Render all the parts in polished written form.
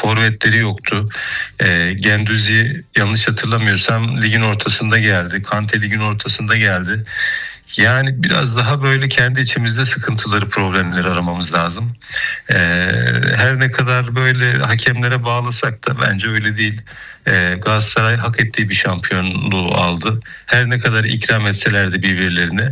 forvetleri yoktu. Guendouzi yanlış hatırlamıyorsam ligin ortasında geldi. Kante ligin ortasında geldi. Yani biraz daha böyle kendi içimizde sıkıntıları, problemleri aramamız lazım. Her ne kadar böyle hakemlere bağlasak da bence öyle değil. Galatasaray hak ettiği bir şampiyonluğu aldı. Her ne kadar ikram etselerdi birbirlerine.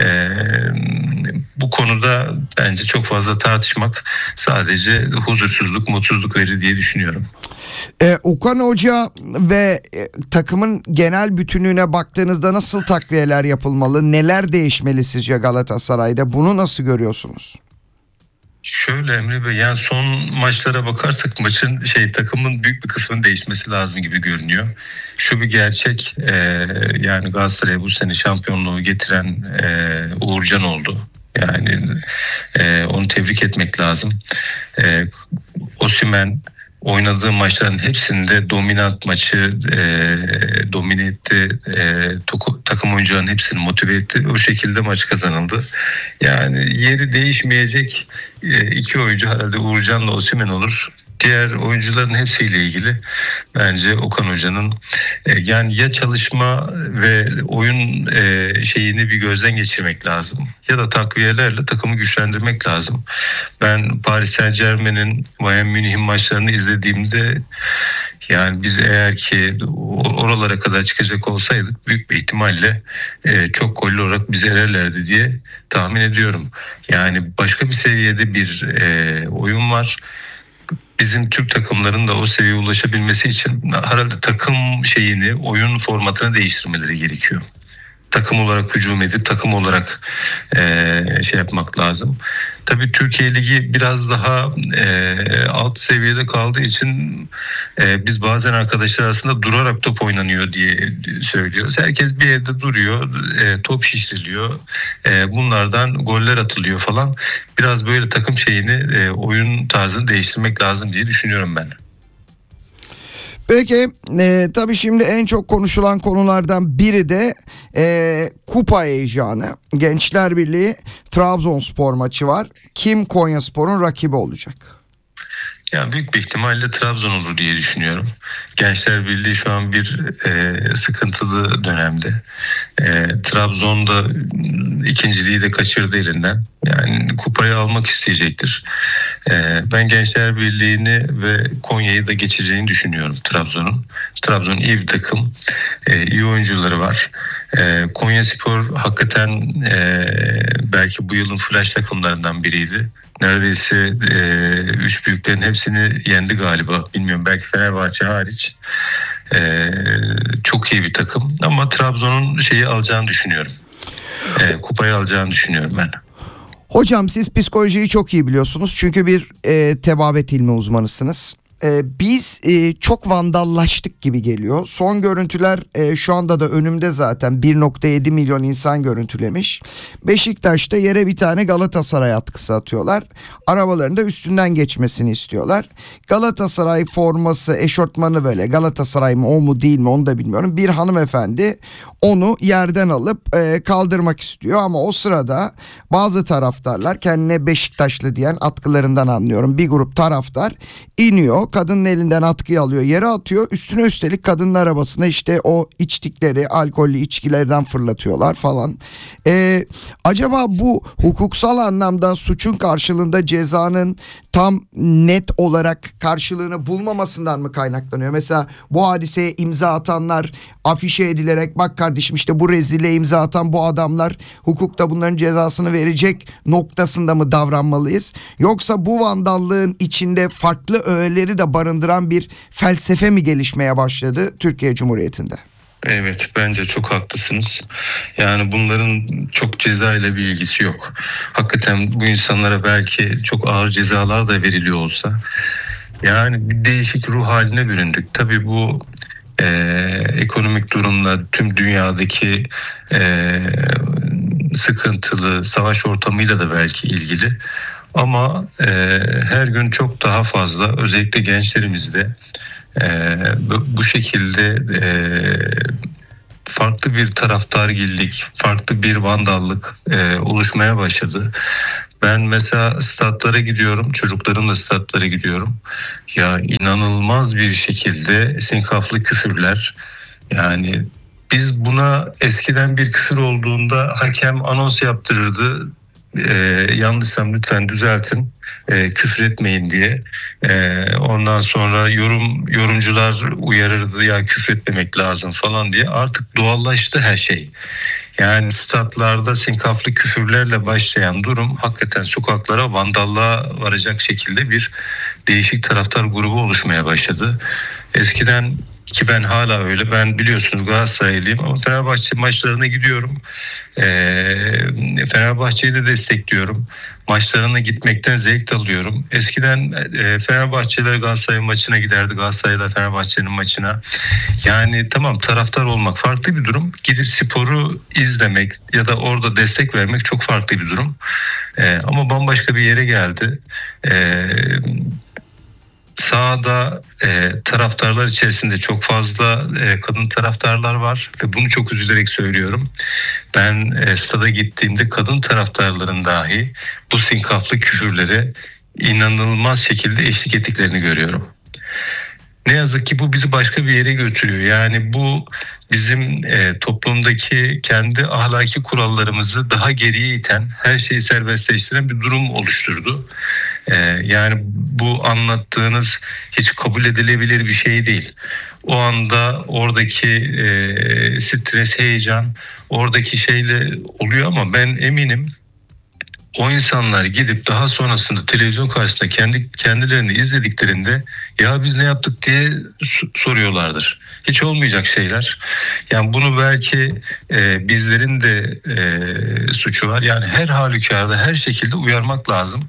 Bu konuda bence çok fazla tartışmak sadece huzursuzluk, mutsuzluk verir diye düşünüyorum. Okan Hoca ve takımın genel bütünlüğüne baktığınızda nasıl takviyeler yapılmalı? Neler değişmeli sizce Galatasaray'da? Bunu nasıl görüyorsunuz? Şöyle Emre Bey, yani son maçlara bakarsak takımın büyük bir kısmının değişmesi lazım gibi görünüyor. Şu bir gerçek, yani Galatasaray'a bu sene şampiyonluğu getiren Uğurcan oldu. Yani onu tebrik etmek lazım. Osimhen oynadığı maçların hepsinde dominant maçı domine etti. Takım oyuncularının hepsini motive etti. O şekilde maç kazanıldı. Yani yeri değişmeyecek iki oyuncu herhalde Uğurcan'la Osimhen olur. Diğer oyuncuların hepsiyle ilgili bence Okan Hoca'nın yani ya çalışma ve oyun şeyini bir gözden geçirmek lazım ya da takviyelerle takımı güçlendirmek lazım. Ben Paris Saint-Germain'in, Bayern Münih'in maçlarını izlediğimde yani biz eğer ki oralara kadar çıkacak olsaydık büyük bir ihtimalle çok gollü olarak bizi elerlerdi diye tahmin ediyorum. Yani başka bir seviyede bir oyun var. Bizim Türk takımların da o seviyeye ulaşabilmesi için herhalde takım oyun formatını değiştirmeleri gerekiyor. Takım olarak hücum edip takım olarak yapmak lazım. Tabii Türkiye Ligi biraz daha alt seviyede kaldığı için biz bazen arkadaşlar arasında durarak top oynanıyor diye söylüyoruz. Herkes bir yerde duruyor, top şişiriliyor, bunlardan goller atılıyor falan. Biraz böyle takım oyun tarzını değiştirmek lazım diye düşünüyorum ben. Peki tabii şimdi en çok konuşulan konulardan biri de kupa heyecanı. Gençler Birliği Trabzonspor maçı var. Kim Konyaspor'un rakibi olacak? Yani büyük bir ihtimalle Trabzon olur diye düşünüyorum. Gençler Birliği şu an bir sıkıntılı dönemde. Trabzon'da ikinciliği de kaçırdı elinden. Yani kupayı almak isteyecektir. Ben Gençler Birliği'ni ve Konya'yı da geçeceğini düşünüyorum Trabzon'un. Trabzon iyi bir takım. İyi oyuncuları var. Konyaspor hakikaten belki bu yılın flash takımlarından biriydi. Neredeyse üç büyüklerin hepsini yendi galiba. Bilmiyorum, belki Fenerbahçe hariç. Çok iyi bir takım. Ama Trabzon'un alacağını düşünüyorum. Kupayı alacağını düşünüyorum ben. Hocam siz psikolojiyi çok iyi biliyorsunuz. Çünkü bir tebabet ilmi uzmanısınız. Biz çok vandallaştık gibi geliyor. Son görüntüler şu anda da önümde zaten 1.7 milyon insan görüntülemiş. Beşiktaş'ta yere bir tane Galatasaray atkısı atıyorlar. Arabaların da üstünden geçmesini istiyorlar. Galatasaray forması, eşortmanı böyle. Galatasaray mı o mu değil mi onu da bilmiyorum. Bir hanımefendi onu yerden alıp kaldırmak istiyor. Ama o sırada bazı taraftarlar, kendine Beşiktaşlı diyen atkılarından anlıyorum, bir grup taraftar iniyor. Kadının elinden atkıyı alıyor, yere atıyor. Üstüne üstelik kadının arabasına o içtikleri alkollü içkilerden fırlatıyorlar falan. Acaba bu hukuksal anlamda suçun karşılığında cezanın tam net olarak karşılığını bulmamasından mı kaynaklanıyor? Mesela bu hadiseye imza atanlar afişe edilerek, bak kardeşim işte bu rezilliğe imza atan bu adamlar hukukta bunların cezasını verecek noktasında mı davranmalıyız? Yoksa bu vandallığın içinde farklı öğeleri de barındıran bir felsefe mi gelişmeye başladı Türkiye Cumhuriyeti'nde? Evet, bence çok haklısınız. Yani bunların çok ceza ile bir ilgisi yok. Hakikaten bu insanlara belki çok ağır cezalar da veriliyor olsa, yani bir değişik ruh haline büründük. Tabii bu ekonomik durumla, tüm dünyadaki sıkıntılı savaş ortamıyla da belki ilgili. Ama her gün çok daha fazla, özellikle gençlerimizde bu şekilde farklı bir taraftargillik, farklı bir vandallık oluşmaya başladı. Ben mesela statlara gidiyorum, çocuklarımla statlara gidiyorum. Ya inanılmaz bir şekilde sinkaflı küfürler. Yani biz buna eskiden bir küfür olduğunda hakem anons yaptırırdı. Yanlışsam lütfen düzeltin. Küfür etmeyin diye. Ondan sonra yorumcular uyarırdı ya küfür etmemek lazım falan diye. Artık doğallaştı her şey. Yani statlarda sinkaflı küfürlerle başlayan durum hakikaten sokaklara vandallığa varacak şekilde bir değişik taraftar grubu oluşmaya başladı. Eskiden ki ben hala öyle. Ben biliyorsunuz Galatasaraylıyım ama Fenerbahçe maçlarına gidiyorum. Fenerbahçe'yi de destekliyorum. Maçlarına gitmekten zevk alıyorum. Eskiden Fenerbahçe'ler Galatasaray maçına giderdi. Galatasaray'la Fenerbahçe'nin maçına. Yani tamam taraftar olmak farklı bir durum. Gidip sporu izlemek ya da orada destek vermek çok farklı bir durum. Ama bambaşka bir yere geldi. Sahada taraftarlar içerisinde çok fazla kadın taraftarlar var ve bunu çok üzülerek söylüyorum. Ben stada gittiğimde kadın taraftarların dahi bu sinkaflı küfürlere inanılmaz şekilde eşlik ettiklerini görüyorum. Ne yazık ki bu bizi başka bir yere götürüyor. Yani bu bizim toplumdaki kendi ahlaki kurallarımızı daha geriye iten, her şeyi serbestleştiren bir durum oluşturdu. Yani bu anlattığınız hiç kabul edilebilir bir şey değil. O anda oradaki stres, heyecan, oradaki şeyle oluyor ama ben eminim o insanlar gidip daha sonrasında televizyon karşısında kendilerini izlediklerinde ya biz ne yaptık diye soruyorlardır. Hiç olmayacak şeyler. Yani bunu belki bizlerin de suçu var. Yani her halükarda her şekilde uyarmak lazım.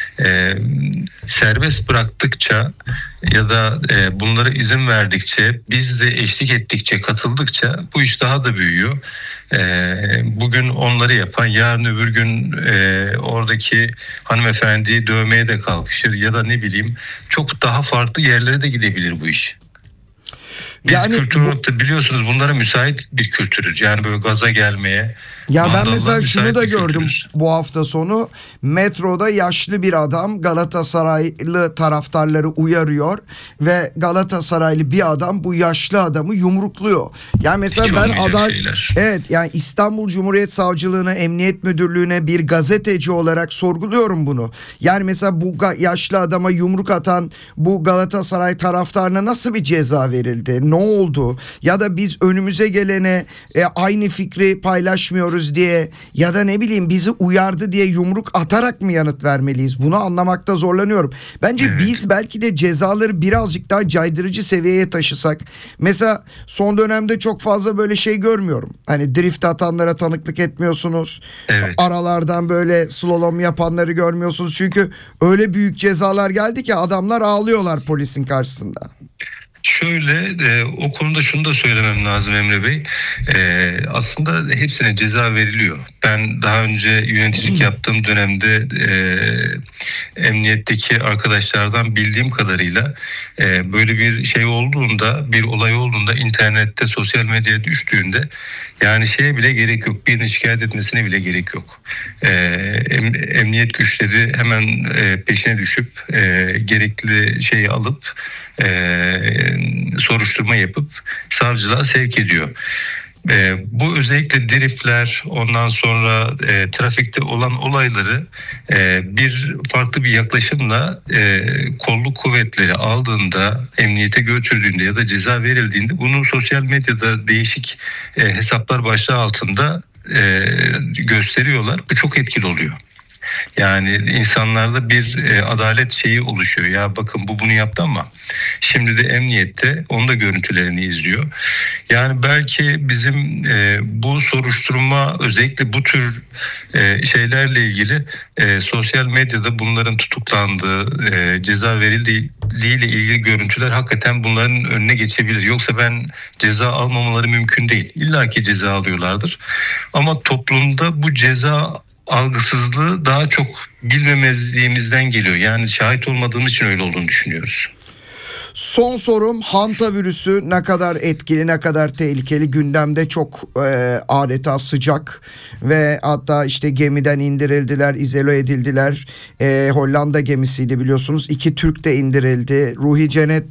Serbest bıraktıkça ya da bunlara izin verdikçe, biz de eşlik ettikçe, katıldıkça bu iş daha da büyüyor. Bugün onları yapan yarın öbür gün oradaki hanımefendiyi dövmeye de kalkışır ya da ne bileyim çok daha farklı yerlere de gidebilir bu iş. Biz Yani kültür olarak da biliyorsunuz bunlara müsait bir kültürüz. Yani böyle gaza gelmeye. ya ben mandallığa mesela şunu müsait da bir gördüm kültürüz. bu hafta sonu. Metroda yaşlı bir adam Galatasaraylı taraftarları uyarıyor ve Galatasaraylı bir adam bu yaşlı adamı yumrukluyor. Yani mesela Hiç ben olmayacak şeyler. evet, yani İstanbul Cumhuriyet Savcılığına, Emniyet Müdürlüğü'ne bir gazeteci olarak sorguluyorum bunu. Yani mesela bu yaşlı adama yumruk atan bu Galatasaray taraftarına nasıl bir ceza verildi? Ne oldu? Ya da biz önümüze gelene aynı fikri paylaşmıyoruz diye ya da ne bileyim bizi uyardı diye yumruk atarak mı yanıt vermeliyiz? Bunu anlamakta zorlanıyorum. Bence Evet. biz belki de cezaları birazcık daha caydırıcı seviyeye taşısak. Mesela son dönemde çok fazla böyle şey görmüyorum. Hani drift atanlara tanıklık etmiyorsunuz. Evet. Aralardan böyle slalom yapanları görmüyorsunuz. Çünkü öyle büyük cezalar geldi ki adamlar ağlıyorlar polisin karşısında. Şöyle o konuda şunu da söylemem lazım Emre Bey. Aslında hepsine ceza veriliyor. Ben daha önce yöneticilik yaptığım dönemde emniyetteki arkadaşlardan bildiğim kadarıyla böyle bir şey olduğunda, bir olay olduğunda internette, sosyal medyaya düştüğünde yani şeye bile gerek yok. Birinin şikayet etmesine bile gerek yok. Emniyet güçleri hemen peşine düşüp gerekli şeyi alıp soruşturma yapıp savcılığa sevk ediyor. Bu özellikle driftler, ondan sonra trafikte olan olayları bir farklı bir yaklaşımla kolluk kuvvetleri aldığında, emniyete götürdüğünde ya da ceza verildiğinde bunu sosyal medyada değişik hesaplar başlığı altında gösteriyorlar. Bu çok etkili oluyor. Yani insanlarda bir adalet şeyi oluşuyor. Ya bakın bu bunu yaptı ama şimdi de emniyette onun da görüntülerini izliyor. Yani belki bizim bu soruşturma özellikle bu tür şeylerle ilgili sosyal medyada bunların tutuklandığı, ceza verildiğiyle ilgili görüntüler hakikaten bunların önüne geçebilir. Yoksa ben ceza almamaları mümkün değil. İlla ki ceza alıyorlardır. Ama toplumda bu ceza algısızlığı daha çok bilmemezliğimizden geliyor. Yani şahit olmadığımız için öyle olduğunu düşünüyoruz. Son sorum, hanta virüsü ne kadar etkili, ne kadar tehlikeli? Gündemde çok adeta sıcak ve hatta işte gemiden indirildiler, izole edildiler. Hollanda gemisiydi biliyorsunuz. 2 Türk de indirildi. Ruhi Cennet